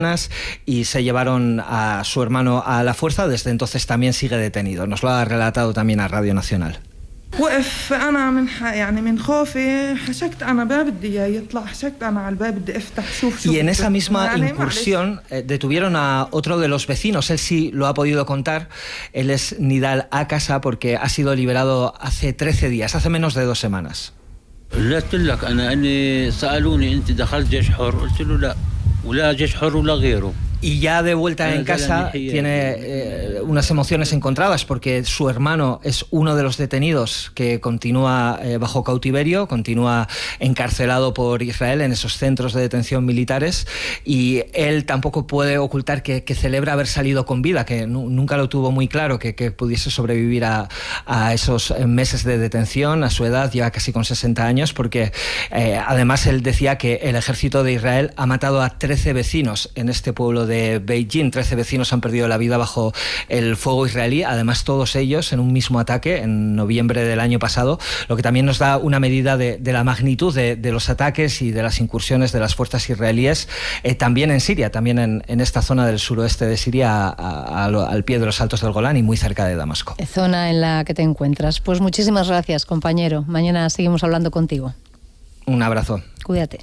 y se llevaron a su hermano a la fuerza. Desde entonces también sigue detenido. Nos lo ha relatado también a Radio Nacional. Y en esa misma incursión detuvieron a otro de los vecinos. Él sí lo ha podido contar. Él es Nidal Akasa, porque ha sido liberado hace 13 días, hace menos de 2 semanas. Y ya de vuelta en casa tiene unas emociones encontradas, porque su hermano es uno de los detenidos que continúa bajo cautiverio, continúa encarcelado por Israel en esos centros de detención militares, y él tampoco puede ocultar que celebra haber salido con vida, que nunca lo tuvo muy claro, que pudiese sobrevivir a esos meses de detención. A su edad, lleva casi con 60 años, porque además él decía que el ejército de Israel ha matado a 13 vecinos en este pueblo de Beijing. 13 vecinos han perdido la vida bajo el fuego israelí, además todos ellos en un mismo ataque en noviembre del año pasado, lo que también nos da una medida de la magnitud de los ataques y de las incursiones de las fuerzas israelíes, también en Siria, también en esta zona del suroeste de Siria, al pie de los Altos del Golán y muy cerca de Damasco. Zona en la que te encuentras. Pues muchísimas gracias, compañero. Mañana seguimos hablando contigo. Un abrazo. Cuídate.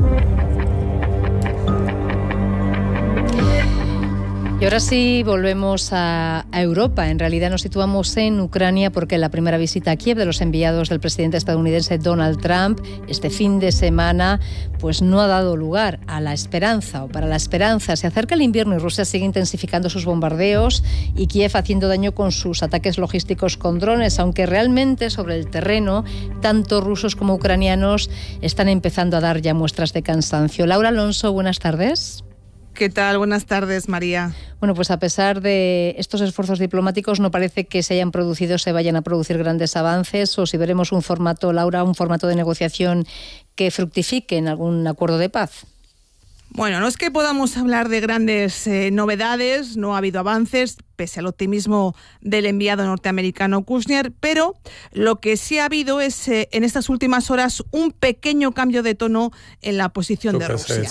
Y ahora sí volvemos a Europa. En realidad nos situamos en Ucrania, porque la primera visita a Kiev de los enviados del presidente estadounidense Donald Trump este fin de semana pues no ha dado lugar a la esperanza, o para la esperanza. Se acerca el invierno y Rusia sigue intensificando sus bombardeos y Kiev haciendo daño con sus ataques logísticos con drones, aunque realmente sobre el terreno tanto rusos como ucranianos están empezando a dar ya muestras de cansancio. Laura Alonso, buenas tardes. ¿Qué tal? Buenas tardes, María. Bueno, pues a pesar de estos esfuerzos diplomáticos, no parece que se vayan a producir grandes avances, o si veremos un formato, Laura, un formato de negociación que fructifique en algún acuerdo de paz. Bueno, no es que podamos hablar de grandes novedades, no ha habido avances, pese al optimismo del enviado norteamericano Kushner, pero lo que sí ha habido es, en estas últimas horas, un pequeño cambio de tono en la posición de Rusia.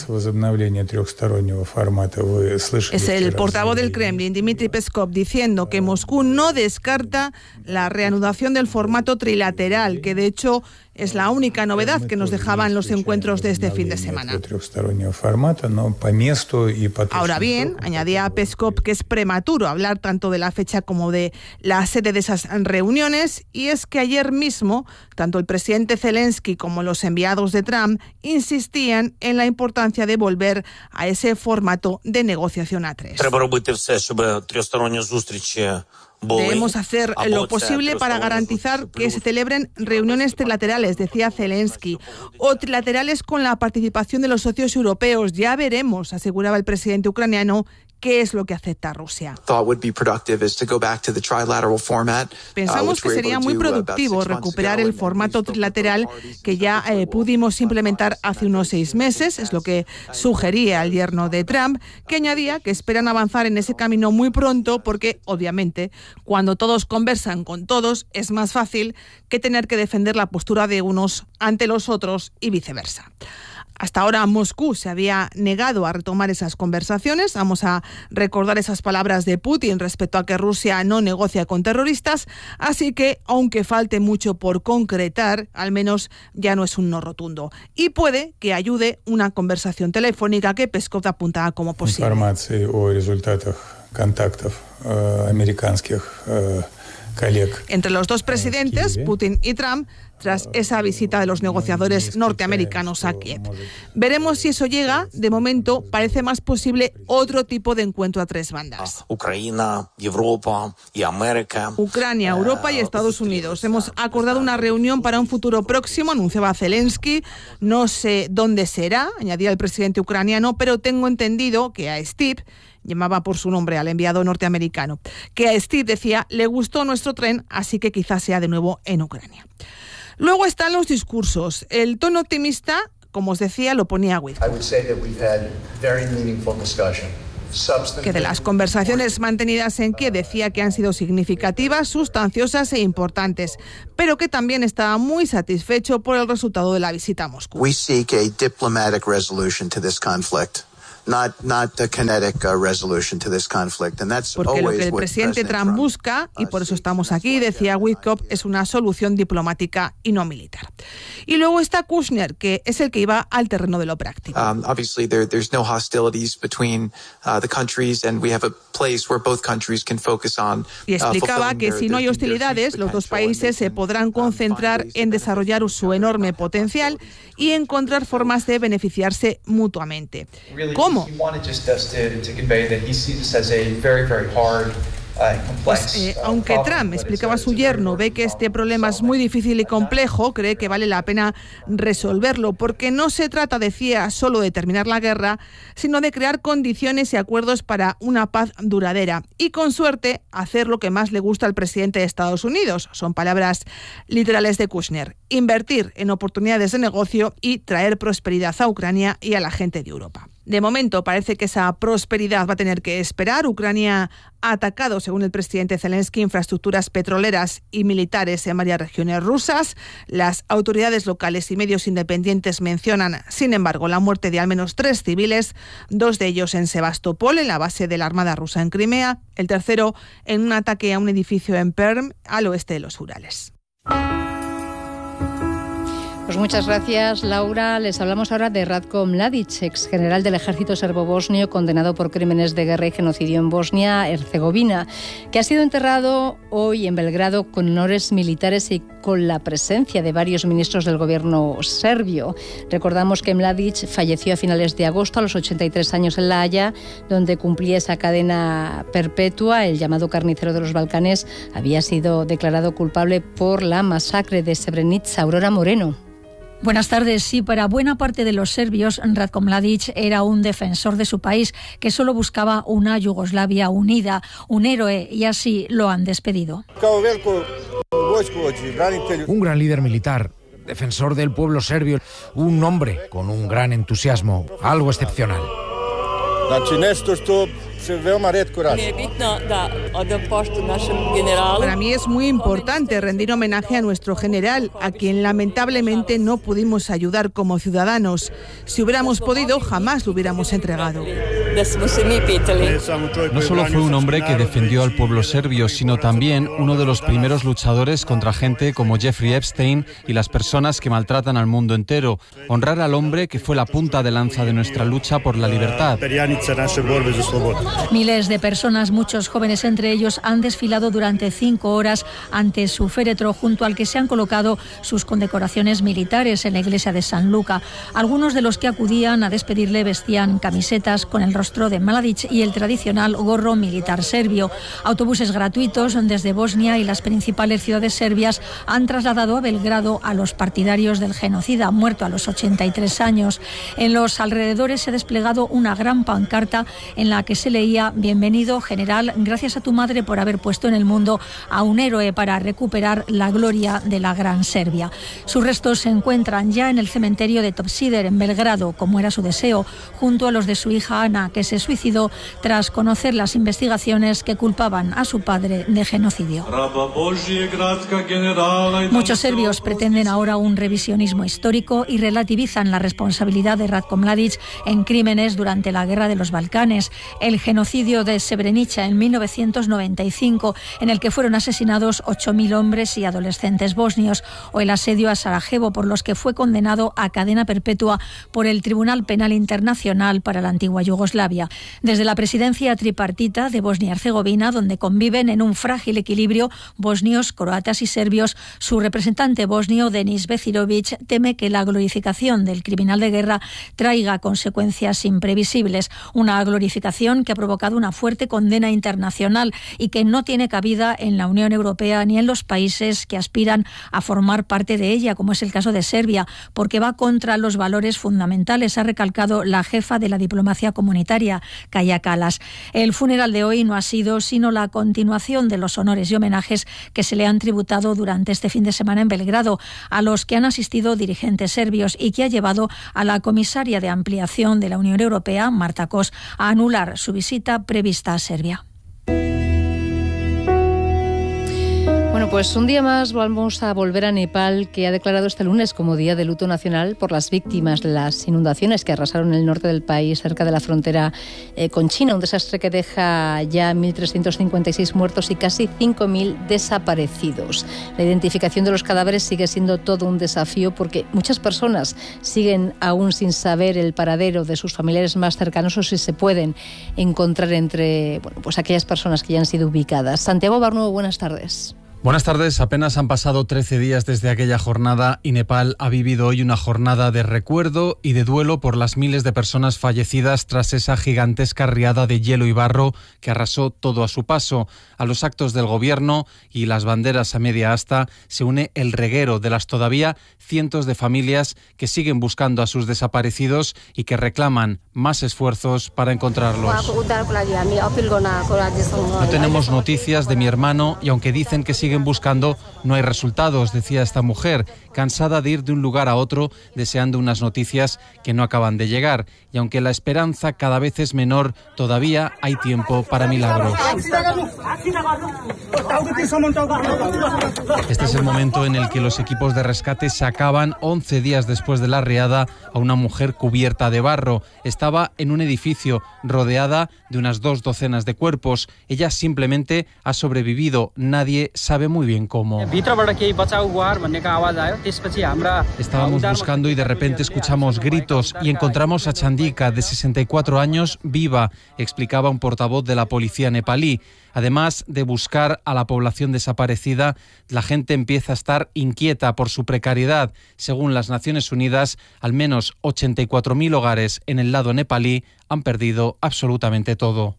Es el portavoz del Kremlin, Dmitry Peskov, diciendo que Moscú no descarta la reanudación del formato trilateral, que de hecho es la única novedad que nos dejaban los encuentros de este fin de semana. Ahora bien, añadía Peskov que es prematuro hablar tanto de la fecha como de la sede de esas reuniones, y es que ayer mismo tanto el presidente Zelensky como los enviados de Trump insistían en la importancia de volver a ese formato de negociación a tres. Debemos hacer lo posible para garantizar que se celebren reuniones trilaterales, decía Zelensky, o trilaterales con la participación de los socios europeos. Ya veremos, aseguraba el presidente ucraniano, qué es lo que acepta Rusia. Pensamos que sería muy productivo recuperar el formato trilateral que ya pudimos implementar hace unos 6 meses, es lo que sugería el yerno de Trump, que añadía que esperan avanzar en ese camino muy pronto, porque obviamente cuando todos conversan con todos es más fácil que tener que defender la postura de unos ante los otros y viceversa. Hasta ahora Moscú se había negado a retomar esas conversaciones. Vamos a recordar esas palabras de Putin respecto a que Rusia no negocia con terroristas, así que, aunque falte mucho por concretar, al menos ya no es un no rotundo. Y puede que ayude una conversación telefónica que Peskov apuntaba como posible. Información o resultados contactos americanos. Entre los dos presidentes, Putin y Trump, tras esa visita de los negociadores norteamericanos a Kiev. Veremos si eso llega. De momento, parece más posible otro tipo de encuentro a 3 bandas. Ucrania, Europa y Estados Unidos. Hemos acordado una reunión para un futuro próximo, anunciaba Zelensky. No sé dónde será, añadía el presidente ucraniano, pero tengo entendido que a Steve, llamaba por su nombre al enviado norteamericano, que a Steve, decía, le gustó nuestro tren, así que quizás sea de nuevo en Ucrania. Luego están los discursos. El tono optimista, como os decía, lo ponía Witt, que de las conversaciones mantenidas en Kiev decía que han sido significativas, sustanciosas e importantes, pero que también estaba muy satisfecho por el resultado de la visita a Moscú. Porque lo que el presidente Trump busca, y por eso estamos aquí, decía Witkoff, es una solución diplomática y no militar. Y luego está Kushner, que es el que iba al terreno de lo práctico. Obviously there's no hostilities between the countries and we have a place where both countries can focus on. Y explicaba que si no hay hostilidades, los dos países se podrán concentrar en desarrollar su enorme potencial y encontrar formas de beneficiarse mutuamente. ¿Cómo? Pues aunque Trump, explicaba su yerno, ve que este problema es muy difícil y complejo, cree que vale la pena resolverlo, porque no se trata, decía, solo de terminar la guerra, sino de crear condiciones y acuerdos para una paz duradera y, con suerte, hacer lo que más le gusta al presidente de Estados Unidos. Son palabras literales de Kushner: invertir en oportunidades de negocio y traer prosperidad a Ucrania y a la gente de Europa. De momento parece que esa prosperidad va a tener que esperar. Ucrania ha atacado, según el presidente Zelensky, infraestructuras petroleras y militares en varias regiones rusas. Las autoridades locales y medios independientes mencionan, sin embargo, la muerte de al menos 3 civiles, 2 de ellos en Sebastopol, en la base de la Armada rusa en Crimea, el tercero en un ataque a un edificio en Perm, al oeste de los Urales. Pues muchas gracias, Laura. Les hablamos ahora de Ratko Mladic, ex general del ejército serbobosnio condenado por crímenes de guerra y genocidio en Bosnia-Herzegovina, que ha sido enterrado hoy en Belgrado con honores militares y con la presencia de varios ministros del gobierno serbio. Recordamos que Mladic falleció a finales de agosto a los 83 años en La Haya, donde cumplía esa cadena perpetua. El llamado carnicero de los Balcanes había sido declarado culpable por la masacre de Srebrenica. Aurora Moreno. Buenas tardes. Sí, para buena parte de los serbios, Ratko Mladic era un defensor de su país que solo buscaba una Yugoslavia unida, un héroe, y así lo han despedido. Un gran líder militar, defensor del pueblo serbio, un hombre con un gran entusiasmo, algo excepcional. Para mí es muy importante rendir homenaje a nuestro general, a quien lamentablemente no pudimos ayudar como ciudadanos. Si hubiéramos podido, jamás lo hubiéramos entregado. No solo fue un hombre que defendió al pueblo serbio, sino también uno de los primeros luchadores contra gente como Jeffrey Epstein y las personas que maltratan al mundo entero. Honrar al hombre que fue la punta de lanza de nuestra lucha por la libertad. Miles de personas, muchos jóvenes entre ellos, han desfilado durante 5 horas ante su féretro, junto al que se han colocado sus condecoraciones militares en la iglesia de San Luca. Algunos de los que acudían a despedirle vestían camisetas con el rostro de Mladic y el tradicional gorro militar serbio. Autobuses gratuitos desde Bosnia y las principales ciudades serbias han trasladado a Belgrado a los partidarios del genocida, muerto a los 83 años. En los alrededores se ha desplegado una gran pancarta en la que se leía: bienvenido, general, gracias a tu madre por haber puesto en el mundo a un héroe para recuperar la gloria de la gran Serbia. Sus restos se encuentran ya en el cementerio de Topčider, en Belgrado, como era su deseo, junto a los de su hija Ana, que se suicidó tras conocer las investigaciones que culpaban a su padre de genocidio. Muchos serbios pretenden ahora un revisionismo histórico y relativizan la responsabilidad de Ratko Mladic en crímenes durante la Guerra de los Balcanes, el genocidio de Srebrenica en 1995, en el que fueron asesinados 8.000 hombres y adolescentes bosnios, o el asedio a Sarajevo, por los que fue condenado a cadena perpetua por el Tribunal Penal Internacional para la antigua Yugoslavia. Desde la presidencia tripartita de Bosnia-Herzegovina, donde conviven en un frágil equilibrio bosnios, croatas y serbios, su representante bosnio, Denis Bezirovic, teme que la glorificación del criminal de guerra traiga consecuencias imprevisibles. Una glorificación que ha provocado una fuerte condena internacional y que no tiene cabida en la Unión Europea ni en los países que aspiran a formar parte de ella, como es el caso de Serbia, porque va contra los valores fundamentales, ha recalcado la jefa de la diplomacia comunitaria, Kaja Kallas. El funeral de hoy no ha sido sino la continuación de los honores y homenajes que se le han tributado durante este fin de semana en Belgrado, a los que han asistido dirigentes serbios, y que ha llevado a la comisaria de ampliación de la Unión Europea, Marta Kos, a anular su visita prevista a Serbia. Bueno, pues un día más vamos a volver a Nepal, que ha declarado este lunes como Día de Luto Nacional por las víctimas de las inundaciones que arrasaron el norte del país, cerca de la frontera con China. Un desastre que deja ya 1.356 muertos y casi 5.000 desaparecidos. La identificación de los cadáveres sigue siendo todo un desafío porque muchas personas siguen aún sin saber el paradero de sus familiares más cercanos o si se pueden encontrar entre pues aquellas personas que ya han sido ubicadas. Santiago Barnuevo, buenas tardes. Buenas tardes. Apenas han pasado 13 días desde aquella jornada y Nepal ha vivido hoy una jornada de recuerdo y de duelo por las miles de personas fallecidas tras esa gigantesca riada de hielo y barro que arrasó todo a su paso. A los actos del gobierno y las banderas a media asta se une el reguero de las todavía cientos de familias que siguen buscando a sus desaparecidos y que reclaman más esfuerzos para encontrarlos. No tenemos noticias de mi hermano y aunque dicen que siguen buscando, no hay resultados, decía esta mujer, cansada de ir de un lugar a otro deseando unas noticias que no acaban de llegar. Y aunque la esperanza cada vez es menor, todavía hay tiempo para milagros. Este es el momento en el que los equipos de rescate sacaban 11 días después de la riada a una mujer cubierta de barro. Estaba en un edificio rodeada de unas 2 docenas de cuerpos. Ella simplemente ha sobrevivido. Nadie sabe muy bien cómo. Estábamos buscando y de repente escuchamos gritos y encontramos a Chandika, de 64 años, viva, explicaba un portavoz de la policía nepalí. Además de buscar a la población desaparecida, la gente empieza a estar inquieta por su precariedad. Según las Naciones Unidas, al menos 84.000 hogares en el lado nepalí han perdido absolutamente todo.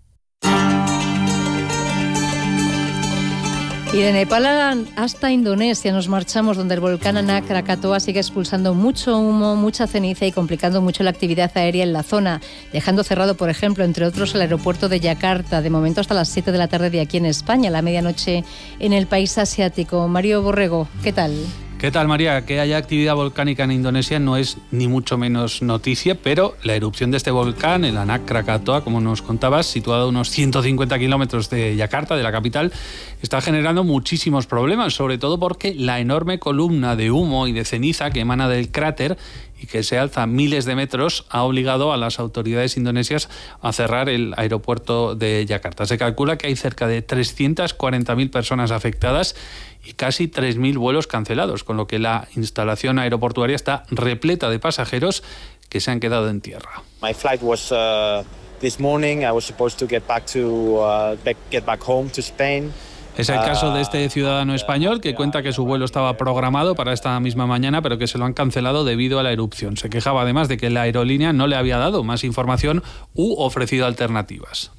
Y de Nepal hasta Indonesia nos marchamos, donde el volcán Anak Krakatoa sigue expulsando mucho humo, mucha ceniza y complicando mucho la actividad aérea en la zona, dejando cerrado, por ejemplo, entre otros, el aeropuerto de Yakarta, de momento hasta las 7 de la tarde de aquí en España, a la medianoche en el país asiático. Mario Borrego, ¿qué tal? ¿Qué tal, María? Que haya actividad volcánica en Indonesia no es ni mucho menos noticia, pero la erupción de este volcán, el Anak Krakatoa, como nos contabas, situado a unos 150 kilómetros de Yakarta, de la capital, está generando muchísimos problemas, sobre todo porque la enorme columna de humo y de ceniza que emana del cráter y que se alza miles de metros ha obligado a las autoridades indonesias a cerrar el aeropuerto de Yakarta. Se calcula que hay cerca de 340.000 personas afectadas y casi 3.000 vuelos cancelados, con lo que la instalación aeroportuaria está repleta de pasajeros que se han quedado en tierra. My flight was this morning. I was supposed to get back home to Spain. Es el caso de este ciudadano español que cuenta que su vuelo estaba programado para esta misma mañana, pero que se lo han cancelado debido a la erupción. Se quejaba además de que la aerolínea no le había dado más información u ofrecido alternativas.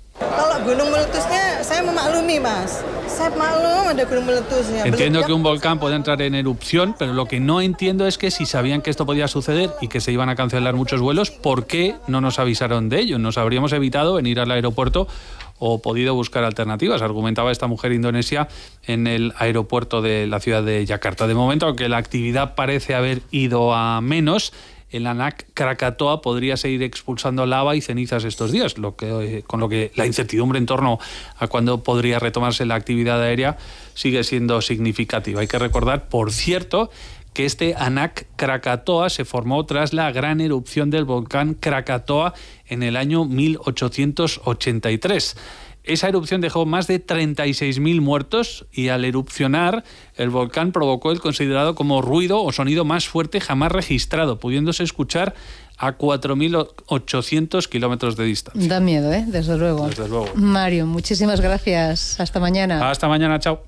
Entiendo que un volcán puede entrar en erupción, pero lo que no entiendo es que si sabían que esto podía suceder y que se iban a cancelar muchos vuelos, ¿por qué no nos avisaron de ello? Nos habríamos evitado venir al aeropuerto o podido buscar alternativas, argumentaba esta mujer indonesia en el aeropuerto de la ciudad de Yakarta. De momento, aunque la actividad parece haber ido a menos, el Anak Krakatoa podría seguir expulsando lava y cenizas estos días, con lo que la incertidumbre en torno a cuándo podría retomarse la actividad aérea sigue siendo significativa. Hay que recordar, por cierto, que este Anak Krakatoa se formó tras la gran erupción del volcán Krakatoa en el año 1883. Esa erupción dejó más de 36.000 muertos y al erupcionar el volcán provocó el considerado como ruido o sonido más fuerte jamás registrado, pudiéndose escuchar a 4.800 kilómetros de distancia. Da miedo, desde luego. Desde luego. Mario, muchísimas gracias. Hasta mañana. Hasta mañana, chao.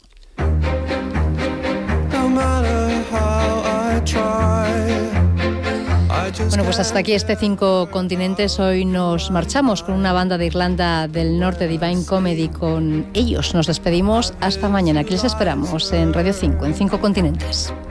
Bueno, pues hasta aquí este 5 continentes. Hoy nos marchamos con una banda de Irlanda del Norte, Divine Comedy. Con ellos nos despedimos hasta mañana. Aquí les esperamos en Radio 5, en 5 continentes.